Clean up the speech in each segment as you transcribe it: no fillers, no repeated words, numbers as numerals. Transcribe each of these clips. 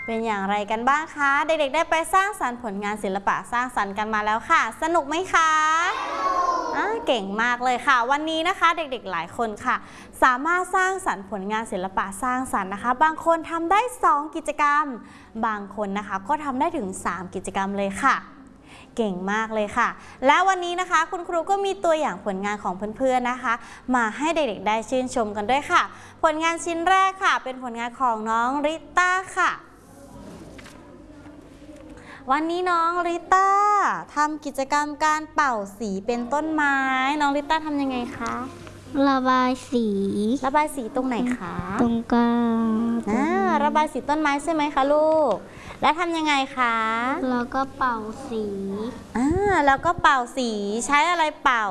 เป็นอย่างไรกันบ้างคะเด็กๆได้ไปสร้างสรรค์ผลงานศิลปะสร้างสรรค์กันมาแล้วค่ะสนุกไหมคะเก่งมากเลยค่ะวันนี้นะคะเด็กๆหลายคนค่ะสามารถสร้างสรรค์ผลงานศิลปะสร้างสรรค์นะคะบางคนทำได้2กิจกรรมบางคนนะคะก็ทำได้ถึง3กิจกรรมเลยค่ะเก่งมากเลยค่ะและวันนี้นะคะคุณครูก็มีตัวอย่างผลงานของเพื่อนๆนะคะมาให้เด็กๆได้ชื่นชมกันด้วยค่ะผลงานชิ้นแรกค่ะเป็นผลงานของน้องริต้าค่ะวันนี้น้องริต้าทำกิจกรรมการเป่าสีเป็นต้นไม้น้องริต้าทำยังไงคะระบายสีตรงไหนคะตรงกลางระบายสีต้นไม้ใช่ไหมคะลูกแล้วทำยังไงคะแล้วก็เป่าสีแล้วก็เป่าสีใช้อะไรเป่า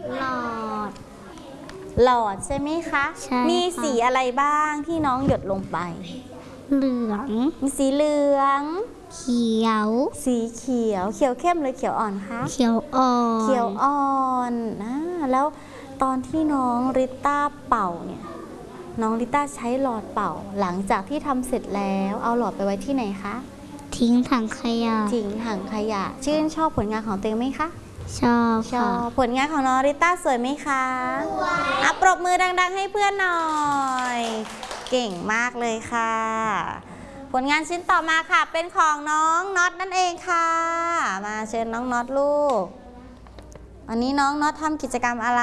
หลอดใช่ไหมคะใช่มีสีอะไรบ้างที่น้องหยดลงไปเหลืองมีสีเหลืองเขียวสีเขียวเข้มหรือเขียวอ่อนคะเขียวอ่อนแล้วตอนที่น้องริต้าเป่าเนี่ยน้องริต้าใช้หลอดเป่าหลังจากที่ทำเสร็จแล้วเอาหลอดไปไว้ที่ไหนคะทิ้งถังขยะชื่นชอบผลงานของตัวเองไหมคะชอบค่ะผลงานของน้องริต้าสวยไหมคะปรบมือดังๆให้เพื่อนหน่อยเก่งมากเลยค่ะผลงานชิ้นต่อมาค่ะเป็นของน้องน็อตนั่นเองค่ะมาเชิญน้องน็อตลูกวันนี้น้องน็อตทำกิจกรรมอะไร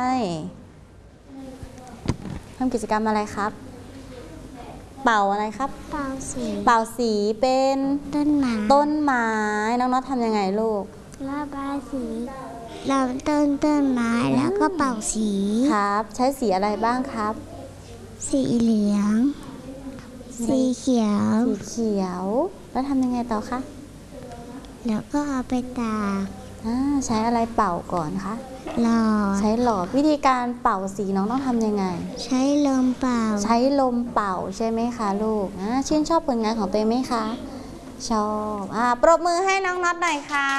ครับเป่าอะไรครับเป่าสีเป็นต้นไม้น้องน็อตทำยังไงลูกระบายสีเราต้นไม้แล้วก็เป่าสีครับใช้สีอะไรบ้างครับสีเหลืองสีเขียวแล้วทำยังไงต่อคะแล้วก็เอาไปตากใช้อะไรเป่าก่อนคะใช้หลอดวิธีการเป่าสีน้องต้องทำยังไงใช้ลมเป่าใช่ไหมคะลูกชื่นชอบผลงานของตัวเองไหมคะชอบปรบมือให้น้องน็อตหน่อยค่ะ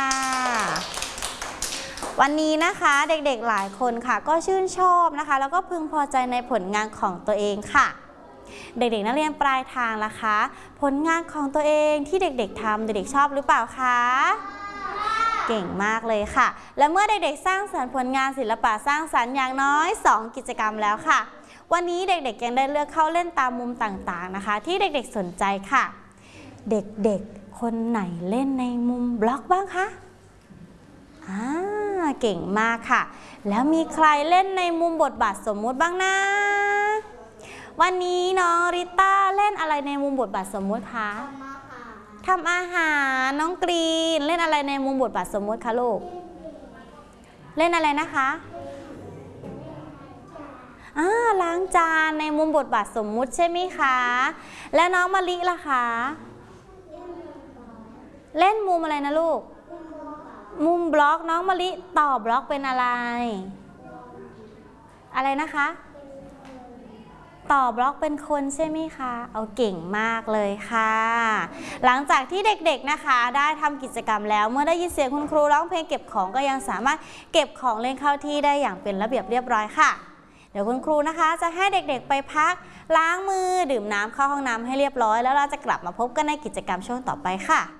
วันนี้นะคะเด็กๆหลายคนค่ะก็ชื่นชอบนะคะแล้วก็พึงพอใจในผลงานของตัวเองค่ะเด็กๆนักเรียนปลายทางล่ะคะผลงานของตัวเองที่เด็กๆทำเด็กๆชอบหรือเปล่าคะเก่งมากเลยค่ะและเมื่อเด็กๆสร้างสรรค์ผลงานศิลปะสร้างสรรค์อย่างน้อย2กิจกรรมแล้วค่ะวันนี้เด็กๆยังได้เลือกเข้าเล่นตามมุมต่างๆนะคะที่เด็กๆสนใจค่ะเด็กๆคนไหนเล่นในมุมบล็อกบ้างคะเก่งมากค่ะแล้วมีใครเล่นในมุมบทบาทสมมุติบ้างนะวันนี้น้องริต้าเล่นอะไรในมุมบทบาทสมมุติคะทำอาหารน้องกรีนเล่นอะไรในมุมบทบาทสมมุติคะลูกเล่นอะไรนะคะล้างจานในมุมบทบาทสมมุติใช่ไหมคะแล้วน้องมะลิล่ะคะเล่นมุมอะไรนะลูกมุมบล็อกน้องมะลิต่อบล็อกเป็นอะไรนะคะต่อบล็อกเป็นคนใช่ไหมคะเอาเก่งมากเลยค่ะหลังจากที่เด็กๆนะคะได้ทำกิจกรรมแล้วเมื่อได้ยินเสียงคุณครูร้องเพลงเก็บของก็ยังสามารถเก็บของเล่นเข้าที่ได้อย่างเป็นระเบียบเรียบร้อยค่ะเดี๋ยวคุณครูนะคะจะให้เด็กๆไปพักล้างมือดื่มน้ำเข้าห้องน้ำให้เรียบร้อยแล้วเราจะกลับมาพบกันในกิจกรรมช่วงต่อไปค่ะ